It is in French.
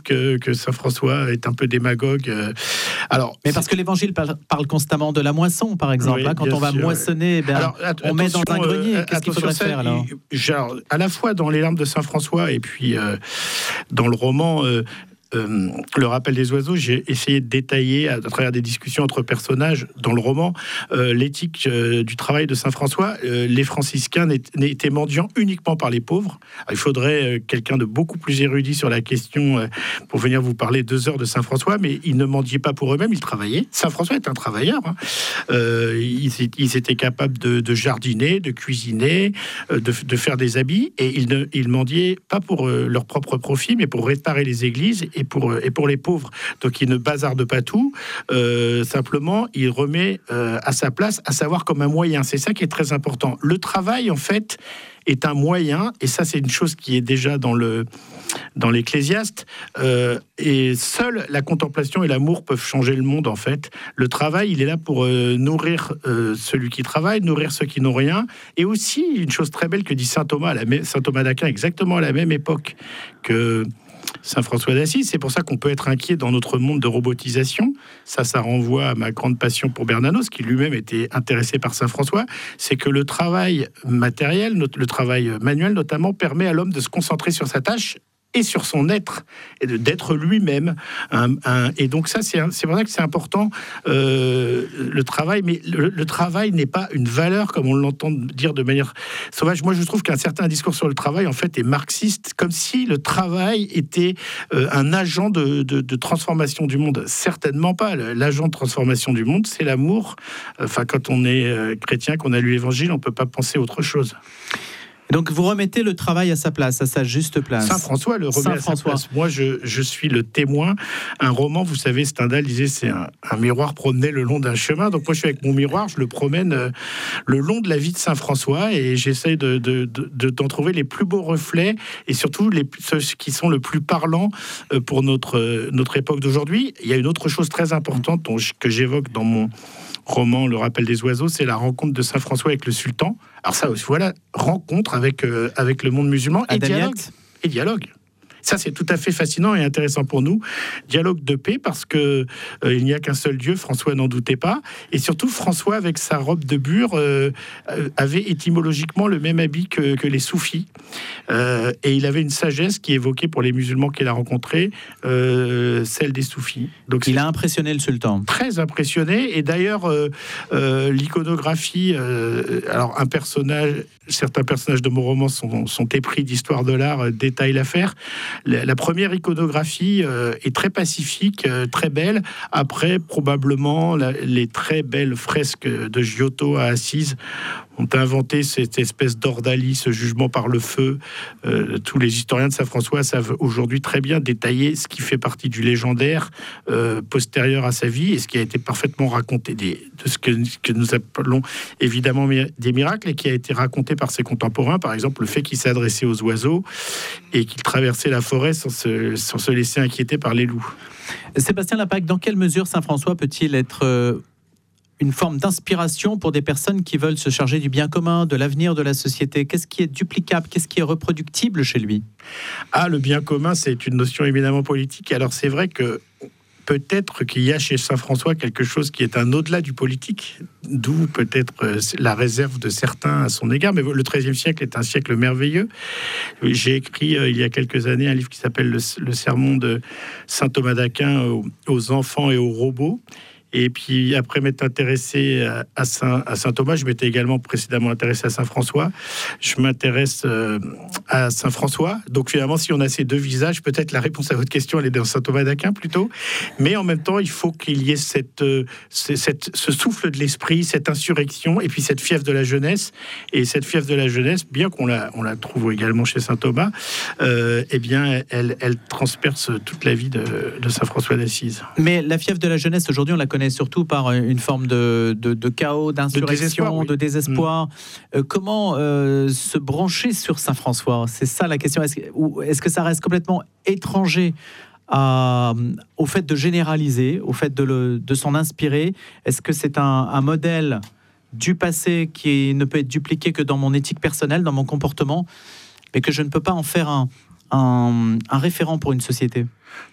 que saint François est un peu démagogue. Mais parce que l'Évangile parle constamment de la moisson, par exemple. Oui, quand on va moissonner, on met dans un grenier. Qu'est-ce qu'il faudrait faire alors ? À la fois dans les larmes de saint François et puis dans le roman... Le rappel des oiseaux, j'ai essayé de détailler à travers des discussions entre personnages dans le roman l'éthique du travail de saint François. Les franciscains n'étaient mendiants uniquement par les pauvres. Alors, il faudrait quelqu'un de beaucoup plus érudit sur la question pour venir vous parler 2 heures de saint François, mais ils ne mendiaient pas pour eux-mêmes, ils travaillaient. Saint François est un travailleur. Ils étaient capables de jardiner, de cuisiner, de faire des habits, et ils mendiaient pas pour leur propre profit, mais pour réparer les églises et pour les pauvres. Donc il ne bazarde pas tout, simplement il remet à sa place, à savoir comme un moyen. C'est ça qui est très important. Le travail, en fait, est un moyen, et ça c'est une chose qui est déjà dans l'Ecclésiaste, et seule la contemplation et l'amour peuvent changer le monde, en fait. Le travail, il est là pour nourrir celui qui travaille, nourrir ceux qui n'ont rien, et aussi une chose très belle que dit saint Thomas d'Aquin, exactement à la même époque que saint François d'Assise. C'est pour ça qu'on peut être inquiet dans notre monde de robotisation. Ça renvoie à ma grande passion pour Bernanos, qui lui-même était intéressé par saint François. C'est que le travail matériel, le travail manuel notamment, permet à l'homme de se concentrer sur sa tâche et sur son être, et d'être lui-même. Et donc ça, c'est pour ça que c'est important, le travail. Mais le travail n'est pas une valeur, comme on l'entend dire de manière sauvage. Moi, je trouve qu'un certain discours sur le travail, en fait, est marxiste, comme si le travail était un agent de transformation du monde. Certainement pas. L'agent de transformation du monde, c'est l'amour. Enfin, quand on est chrétien, qu'on a lu l'Évangile, on ne peut pas penser autre chose. Donc vous remettez le travail à sa place, à sa juste place. Saint François le remet à sa place. Moi, je suis le témoin. Un roman, vous savez, Stendhal disait, c'est un miroir promené le long d'un chemin. Donc moi, je suis avec mon miroir, je le promène le long de la vie de Saint François, et j'essaie d'en trouver les plus beaux reflets, et surtout ceux qui sont le plus parlants pour notre époque d'aujourd'hui. Il y a une autre chose très importante que j'évoque dans mon roman Le rappel des oiseaux, c'est la rencontre de saint François avec le sultan. Alors ça aussi, voilà, rencontre avec le monde musulman, et dialogue. Ça, c'est tout à fait fascinant et intéressant pour nous. Dialogue de paix, parce que il n'y a qu'un seul Dieu, François n'en doutait pas. Et surtout, François, avec sa robe de bure, avait étymologiquement le même habit que les soufis. Et il avait une sagesse qui évoquait pour les musulmans qu'il a rencontrés, celle des soufis. Donc, il a impressionné le sultan. Très impressionné. Et d'ailleurs, l'iconographie, alors certains personnages de mon roman sont épris d'histoire de l'art, détaillent l'affaire. La première iconographie est très pacifique, très belle. Après, probablement, les très belles fresques de Giotto à Assise ont inventé cette espèce d'ordalie, ce jugement par le feu. Tous les historiens de saint François savent aujourd'hui très bien détailler ce qui fait partie du légendaire postérieur à sa vie, et ce qui a été parfaitement raconté de ce que nous appelons évidemment des miracles, et qui a été raconté par ses contemporains. Par exemple, le fait qu'il s'adressait aux oiseaux et qu'il traversait la forêt sans se laisser inquiéter par les loups. Sébastien Lapaque, dans quelle mesure saint François peut-il être une forme d'inspiration pour des personnes qui veulent se charger du bien commun, de l'avenir de la société? Qu'est-ce qui est duplicable? Qu'est-ce qui est reproductible chez lui? Le bien commun, c'est une notion éminemment politique. Alors c'est vrai que peut-être qu'il y a chez saint François quelque chose qui est un au-delà du politique, d'où peut-être la réserve de certains à son égard. Mais le XIIIe siècle est un siècle merveilleux. J'ai écrit il y a quelques années un livre qui s'appelle le sermon de saint Thomas d'Aquin aux enfants et aux robots. Et puis après m'être intéressé à saint Thomas, je m'étais également précédemment intéressé à saint François. Je m'intéresse à saint François. Donc finalement, si on a ces deux visages, peut-être la réponse à votre question, elle est dans saint Thomas d'Aquin plutôt. Mais en même temps, il faut qu'il y ait ce souffle de l'esprit, cette insurrection, et puis cette fièvre de la jeunesse. Et cette fièvre de la jeunesse, bien qu'on la trouve également chez saint Thomas, eh bien, elle transperce toute la vie de saint François d'Assise. Mais la fièvre de la jeunesse, aujourd'hui, on la connaît surtout par une forme de chaos, d'insurrection, de désespoir. Comment se brancher sur saint François? C'est ça la question. Est-ce que ça reste complètement étranger au fait de généraliser, au fait de s'en inspirer? Est-ce que c'est un modèle du passé qui ne peut être dupliqué que dans mon éthique personnelle, dans mon comportement, mais que je ne peux pas en faire un référent pour une société?